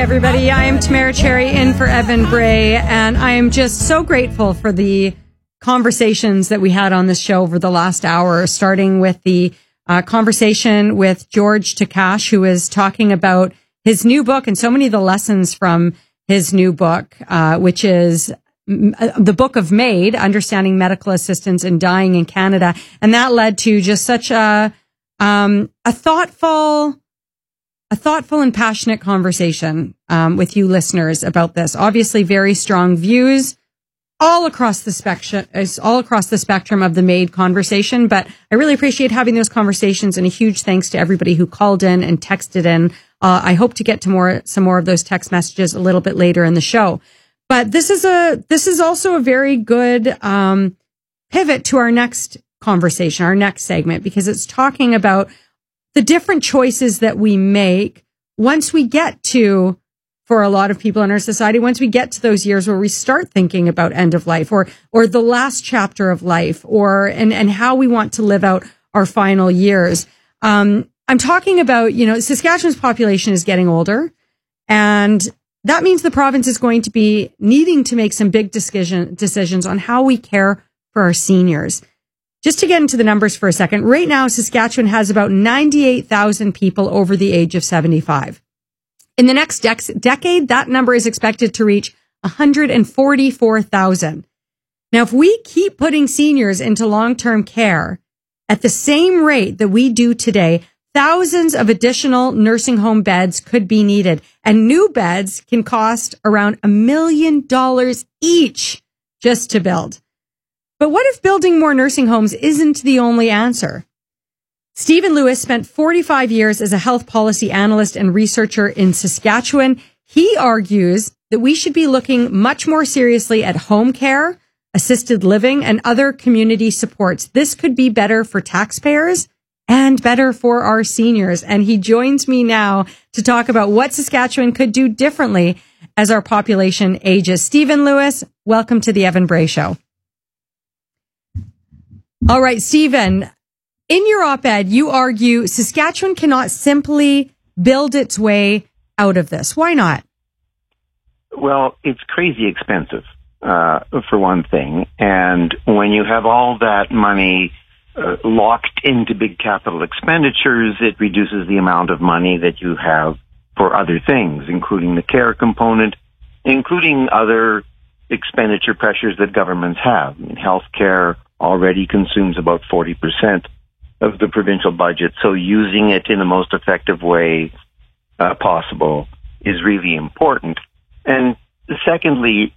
everybody. I am Tamara Cherry in for Evan Bray, and I am just so grateful for the conversations that we had on this show over the last hour, starting with the conversation with George Takash, who is talking about his new book and so many of the lessons from his new book, which is the Book of MAID, Understanding Medical Assistance in Dying in Canada. And that led to just such a thoughtful and passionate conversation with you listeners about this. Obviously, very strong views all across the spectrum of the MAID conversation. But I really appreciate having those conversations, and a huge thanks to everybody who called in and texted in. I hope to get to some more of those text messages a little bit later in the show. But this is also a very good pivot to our next conversation, our next segment, because it's talking about the different choices that we make once we get to, for a lot of people in our society, once we get to those years where we start thinking about end of life or the last chapter of life, and how we want to live out our final years. I'm talking about, Saskatchewan's population is getting older, and that means the province is going to be needing to make some big decisions on how we care for our seniors. Just to get into the numbers for a second, right now, Saskatchewan has about 98,000 people over the age of 75. In the next decade, that number is expected to reach 144,000. Now, if we keep putting seniors into long-term care at the same rate that we do today, thousands of additional nursing home beds could be needed, and new beds can cost around $1 million each just to build. But what if building more nursing homes isn't the only answer? Stephen Lewis spent 45 years as a health policy analyst and researcher in Saskatchewan. He argues that we should be looking much more seriously at home care, assisted living, and other community supports. This could be better for taxpayers and better for our seniors. And he joins me now to talk about what Saskatchewan could do differently as our population ages. Stephen Lewis, welcome to the Evan Bray Show. All right, Stephen, in your op-ed, you argue Saskatchewan cannot simply build its way out of this. Why not? Well, it's crazy expensive, for one thing. And when you have all that money locked into big capital expenditures, it reduces the amount of money that you have for other things, including the care component, including other expenditure pressures that governments have. I mean, healthcare already consumes about 40% of the provincial budget, so using it in the most effective way possible is really important. And secondly,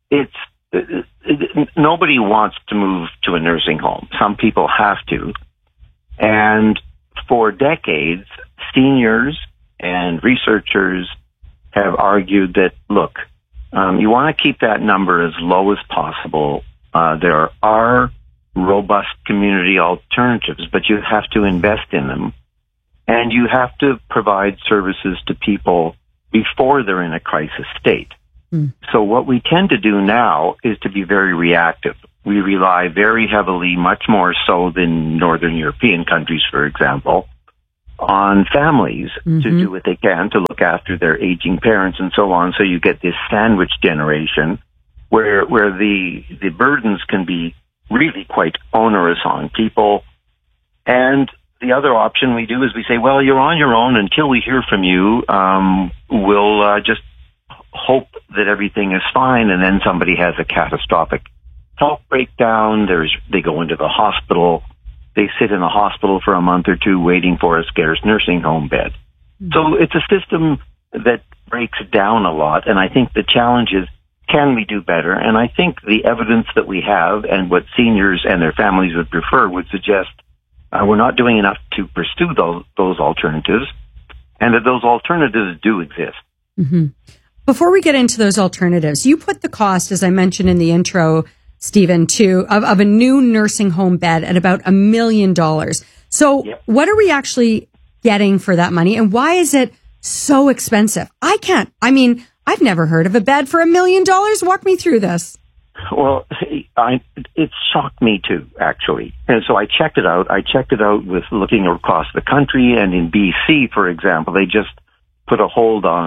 nobody wants to move to a nursing home. Some people have to. And for decades, seniors and researchers have argued that, look, you want to keep that number as low as possible. There are robust community alternatives, but you have to invest in them. And you have to provide services to people before they're in a crisis state. So what we tend to do now is to be very reactive. We rely very heavily, much more so than Northern European countries, for example, on families to do what they can to look after their aging parents and so on. So you get this sandwich generation where the burdens can be really quite onerous on people. And the other option we do is we say, well, you're on your own until we hear from you. We'll just hope that everything is fine, and then somebody has a catastrophic health breakdown. They go into the hospital. They sit in the hospital for a month or two waiting for a scarce nursing home bed. So it's a system that breaks down a lot, and I think the challenge is, can we do better? And I think the evidence that we have and what seniors and their families would prefer would suggest we're not doing enough to pursue those alternatives, and that those alternatives do exist. Before we get into those alternatives, you put the cost, as I mentioned in the intro, Stephen, of a new nursing home bed at about $1 million. So What are we actually getting for that money, and why is it so expensive? I've never heard of a bed for $1 million. Walk me through this. Well, it shocked me too, actually. And so I checked it out. I checked it out with looking across the country, and in BC, for example, they just put a hold on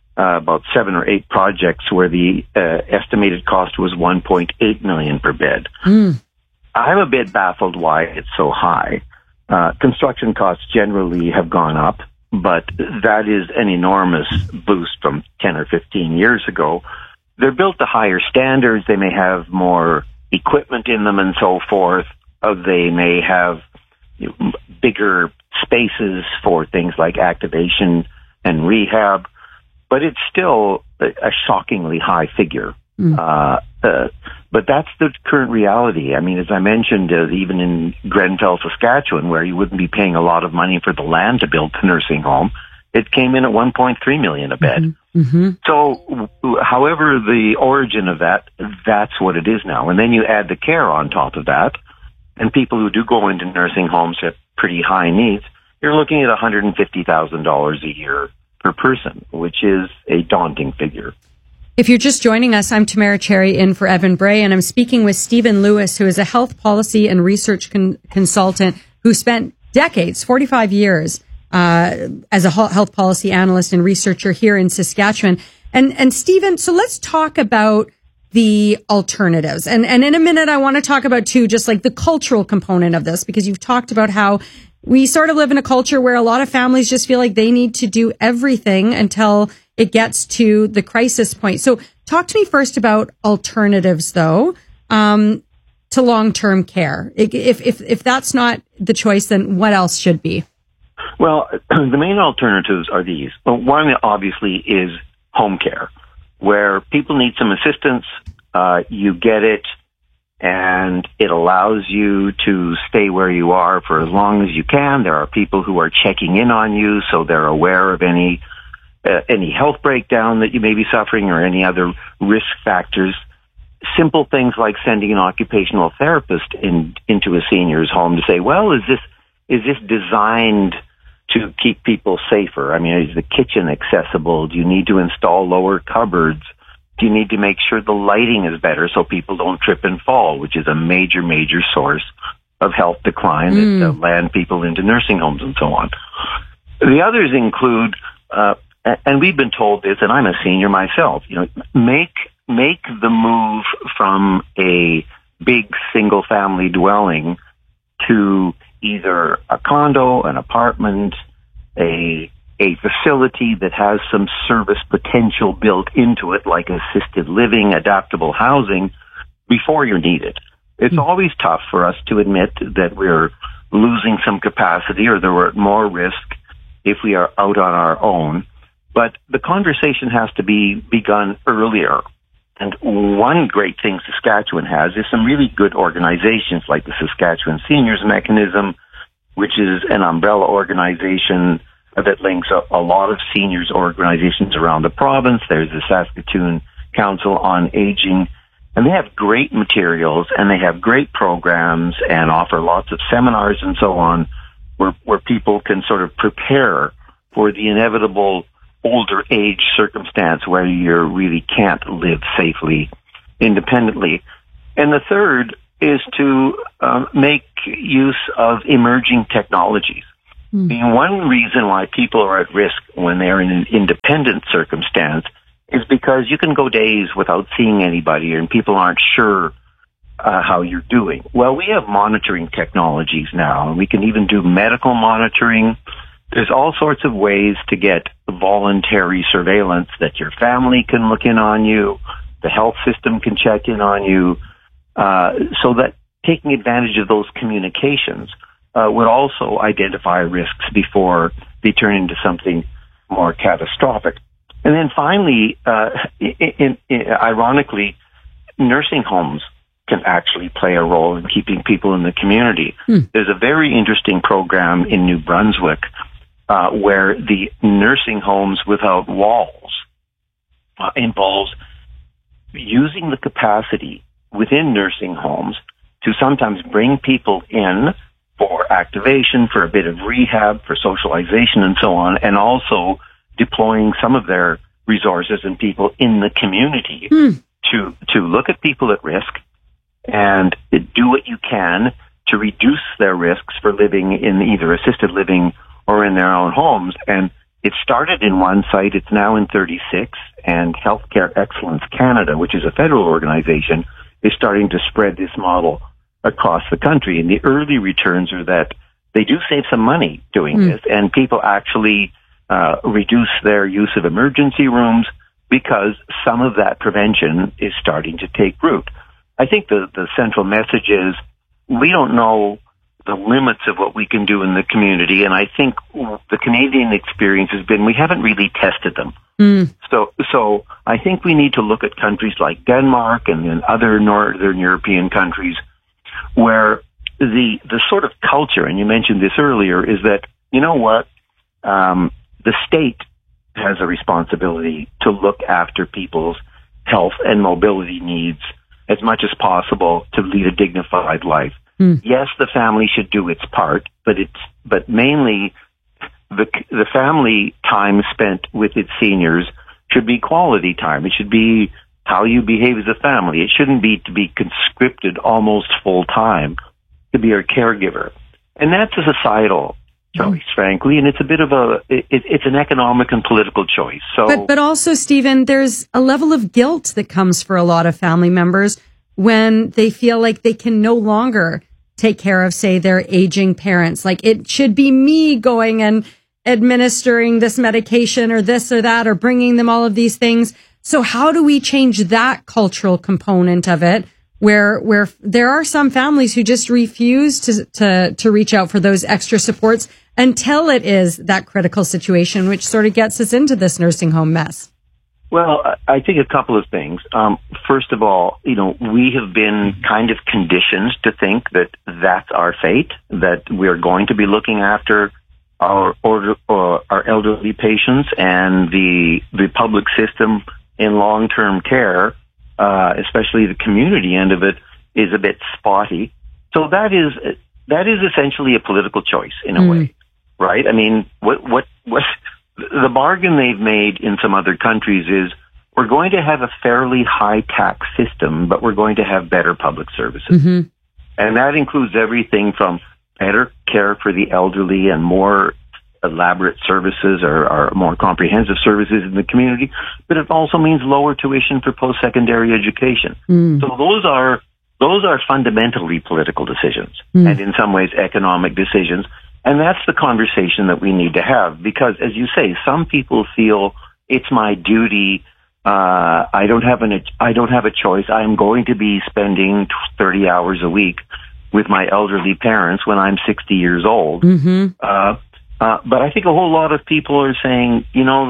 about 7 or 8 projects where the estimated cost was $1.8 million per bed. I'm a bit baffled why it's so high. Construction costs generally have gone up, but that is an enormous boost from 10 or 15 years ago. They're built to higher standards. They may have more equipment in them and so forth. They may have bigger spaces for things like activation and rehab, but it's still a shockingly high figure. But that's the current reality. I mean, as I mentioned, even in Grenfell, Saskatchewan, where you wouldn't be paying a lot of money for the land to build the nursing home, it came in at $1.3 million a bed. So, however the origin of that, that's what it is now. And then you add the care on top of that, and people who do go into nursing homes have pretty high needs. You're looking at $150,000 a year per person, which is a daunting figure. If you're just joining us, I'm Tamara Cherry in for Evan Bray, and I'm speaking with Stephen Lewis, who is a health policy and research consultant who spent decades, 45 years, as a health policy analyst and researcher here in Saskatchewan. And Stephen, so let's talk about the alternatives. And in a minute, I want to talk about too, just like the cultural component of this, because you've talked about how we sort of live in a culture where a lot of families just feel like they need to do everything until it gets to the crisis point. So talk to me first about alternatives, though, to long-term care. If that's not the choice, then what else should be? Well, the main alternatives are these. Well, one, obviously, is home care, where people need some assistance. You get it, and it allows you to stay where you are for as long as you can. There are people who are checking in on you, so they're aware of any health breakdown that you may be suffering or any other risk factors. Simple things like sending an occupational therapist into a senior's home to say, well, is this designed to keep people safer? I mean, is the kitchen accessible? Do you need to install lower cupboards? Do you need to make sure the lighting is better so people don't trip and fall, which is a major, major source of health decline that land people into nursing homes and so on. The others include, and we've been told this, and I'm a senior myself, make the move from a big single family dwelling to either a condo, an apartment, a facility that has some service potential built into it, like assisted living, adaptable housing, before you're needed. It's always tough for us to admit that we're losing some capacity or that we're at more risk if we are out on our own. But the conversation has to be begun earlier. And one great thing Saskatchewan has is some really good organizations like the Saskatchewan Seniors Mechanism, which is an umbrella organization that links up a lot of seniors organizations around the province. There's the Saskatoon Council on Aging, and they have great materials and they have great programs and offer lots of seminars and so on where people can sort of prepare for the inevitable older age circumstance where you really can't live safely independently. And the third is to make use of emerging technologies. I mean, one reason why people are at risk when they're in an independent circumstance is because you can go days without seeing anybody and people aren't sure how you're doing. Well, we have monitoring technologies now, and we can even do medical monitoring. There's all sorts of ways to get voluntary surveillance that your family can look in on you, the health system can check in on you, so that taking advantage of those communications would also identify risks before they turn into something more catastrophic. And then finally, ironically, nursing homes can actually play a role in keeping people in the community. There's a very interesting program in New Brunswick where the nursing homes without walls involves using the capacity within nursing homes to sometimes bring people in for activation, for a bit of rehab, for socialization and so on, and also deploying some of their resources and people in the community to look at people at risk and do what you can to reduce their risks for living in either assisted living or in their own homes, and it started in one site. It's now in 36. And Healthcare Excellence Canada, which is a federal organization, is starting to spread this model across the country. And the early returns are that they do save some money doing this, and people actually reduce their use of emergency rooms because some of that prevention is starting to take root. I think the central message is we don't know the limits of what we can do in the community, and I think the Canadian experience has been we haven't really tested them. So I think we need to look at countries like Denmark and then other Northern European countries where the sort of culture, and you mentioned this earlier, is that, you know what, the state has a responsibility to look after people's health and mobility needs as much as possible to lead a dignified life. Yes, the family should do its part, but mainly the family time spent with its seniors should be quality time. It should be how you behave as a family. It shouldn't be to be conscripted almost full time to be a caregiver. And that's a societal choice, frankly, and it's a bit of it's an economic and political choice. So, but also, Stephen, there's a level of guilt that comes for a lot of family members when they feel like they can no longer take care of, say, their aging parents. Like, it should be me going and administering this medication or this or that or bringing them all of these things. So how do we change that cultural component of it where there are some families who just refuse to reach out for those extra supports until it is that critical situation, which sort of gets us into this nursing home mess? Well, I think a couple of things. First of all, we have been kind of conditioned to think that that's our fate, that we're going to be looking after our elderly patients, and the public system in long-term care, especially the community end of it, is a bit spotty. So that is essentially a political choice in a way, right? I mean, what the bargain they've made in some other countries is we're going to have a fairly high tax system, but we're going to have better public services. And that includes everything from better care for the elderly and more elaborate services or more comprehensive services in the community, but it also means lower tuition for post-secondary education. So those are fundamentally political decisions and in some ways economic decisions. And that's the conversation that we need to have because, as you say, some people feel it's my duty. I don't have a choice. I am going to be spending 30 hours a week with my elderly parents when I'm 60 years old. But I think a whole lot of people are saying,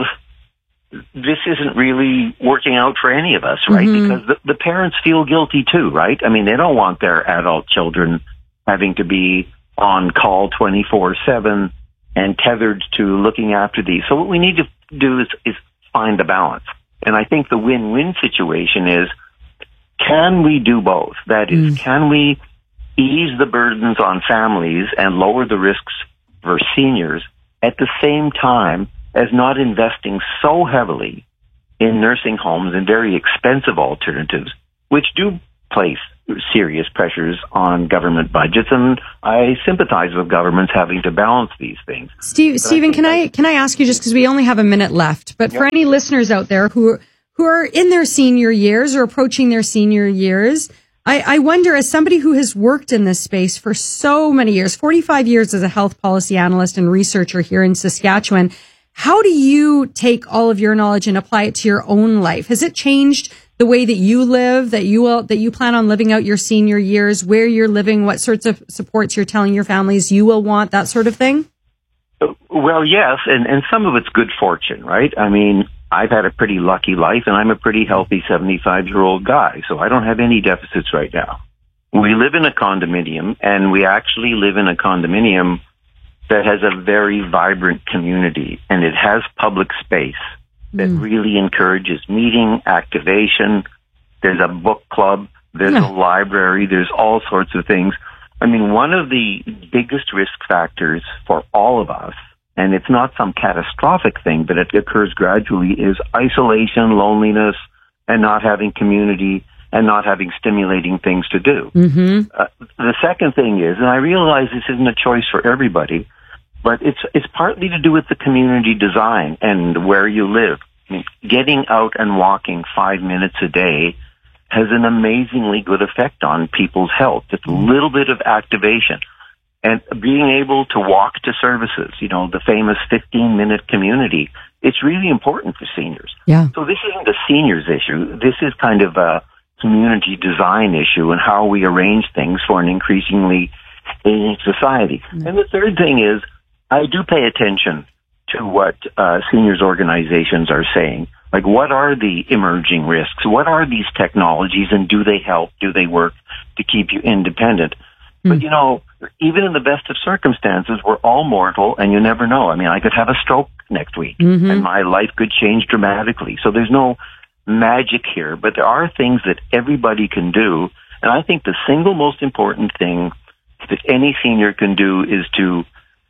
this isn't really working out for any of us, right? Because the parents feel guilty too, right? I mean, they don't want their adult children having to be on call 24/7 and tethered to looking after these. So what we need to do is find a balance. And I think the win-win situation is, can we do both? That is, can we ease the burdens on families and lower the risks for seniors at the same time as not investing so heavily in nursing homes and very expensive alternatives, which do place serious pressures on government budgets, and I sympathize with governments having to balance these things. Stephen, can I ask you, just because we only have a minute left, but for any listeners out there who are in their senior years or approaching their senior years, I wonder, as somebody who has worked in this space for so many years, 45 years as a health policy analyst and researcher here in Saskatchewan, how do you take all of your knowledge and apply it to your own life? Has it changed the way that you live, that you plan on living out your senior years, where you're living, what sorts of supports you're telling your families you will want, that sort of thing? Well, yes, and some of it's good fortune, right? I mean, I've had a pretty lucky life, and I'm a pretty healthy 75-year-old guy, so I don't have any deficits right now. We live in a condominium, and we actually live in a condominium that has a very vibrant community, and it has public space that really encourages meeting, activation. There's a book club, there's a library, there's all sorts of things. I mean, one of the biggest risk factors for all of us, and it's not some catastrophic thing, but it occurs gradually, is isolation, loneliness, and not having community and not having stimulating things to do. The second thing is, and I realize this isn't a choice for everybody, But it's partly to do with the community design and where you live. I mean, getting out and walking 5 minutes a day has an amazingly good effect on people's health. It's a little bit of activation. And being able to walk to services, the famous 15-minute community, it's really important for seniors. Yeah. So this isn't a seniors issue. This is kind of a community design issue and how we arrange things for an increasingly aging society. Mm-hmm. And the third thing is, I do pay attention to what seniors organizations are saying. Like, what are the emerging risks? What are these technologies, and do they help? Do they work to keep you independent? But, even in the best of circumstances, we're all mortal, and you never know. I mean, I could have a stroke next week, and my life could change dramatically. So there's no magic here, but there are things that everybody can do. And I think the single most important thing that any senior can do is to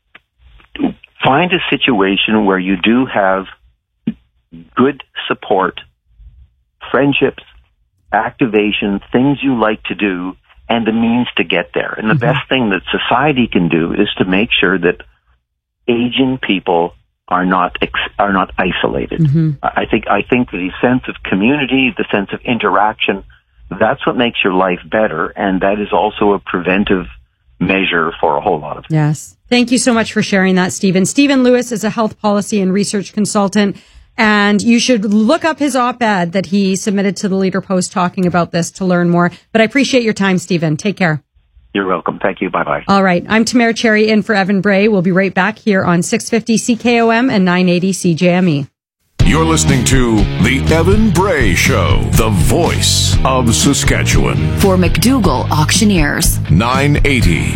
find a situation where you do have good support, friendships, activation, things you like to do, and the means to get there. And the best thing that society can do is to make sure that aging people are not isolated. I think the sense of community, the sense of interaction, that's what makes your life better, and that is also a preventive measure for a whole lot of things. Yes. Thank you so much for sharing that, Stephen. Stephen Lewis is a health policy and research consultant, and you should look up his op-ed that he submitted to the Leader Post talking about this to learn more. But I appreciate your time, Stephen. Take care. You're welcome. Thank you. Bye-bye. All right. I'm Tamara Cherry in for Evan Bray. We'll be right back here on 650 CKOM and 980 CJME. You're listening to The Evan Bray Show, the voice of Saskatchewan. For McDougall Auctioneers. 980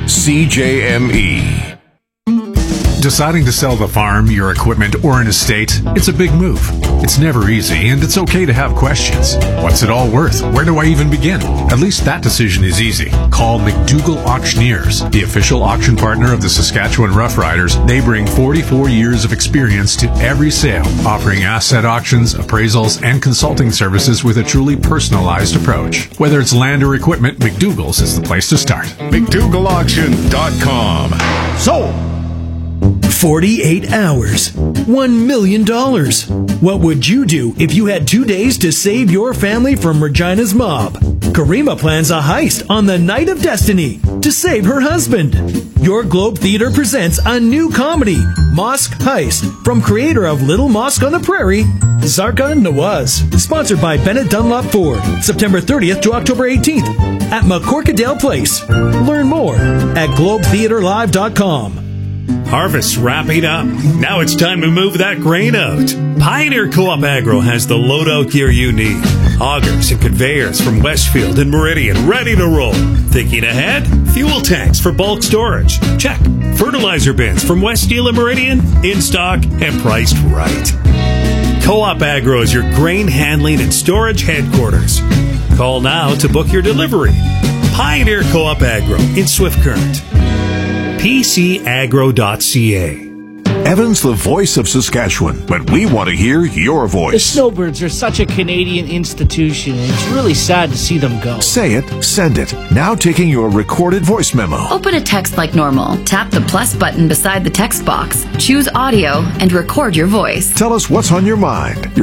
CJME. Deciding to sell the farm, your equipment, or an estate, it's a big move. It's never easy, and it's okay to have questions. What's it all worth? Where do I even begin? At least that decision is easy. Call McDougall Auctioneers, the official auction partner of the Saskatchewan Roughriders. They bring 44 years of experience to every sale, offering asset auctions, appraisals, and consulting services with a truly personalized approach. Whether it's land or equipment, McDougall's is the place to start. McDougallAuction.com. Sold! 48 hours. $1 million. What would you do if you had 2 days to save your family from Regina's mob? Karima plans a heist on the Night of Destiny to save her husband. Your Globe Theatre presents a new comedy, Mosque Heist, from creator of Little Mosque on the Prairie, Zarka Nawaz. Sponsored by Bennett Dunlop Ford, September 30th to October 18th at McCorkadale Place. Learn more at globetheaterlive.com. Harvest's wrapping up. Now it's time to move that grain out. Pioneer Co-op Agro has the loadout gear you need. Augers and conveyors from Westfield and Meridian ready to roll. Thinking ahead? Fuel tanks for bulk storage. Check. Fertilizer bins from West Steel and Meridian in stock and priced right. Co-op Agro is your grain handling and storage headquarters. Call now to book your delivery. Pioneer Co-op Agro in Swift Current. PCAgro.ca. Evan's the voice of Saskatchewan, but we want to hear your The voice. Snowbirds are such a Canadian institution, and it's really sad to see them go. Say it, send it. Now taking your recorded voice memo. Open a text like normal. Tap the plus button beside the text box. Choose audio and record your voice. Tell us what's on your mind.